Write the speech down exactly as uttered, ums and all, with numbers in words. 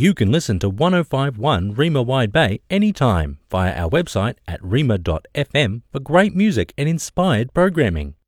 You can listen to one oh five point one Rima Wide Bay anytime via our website at rima dot f m for great music and inspired programming.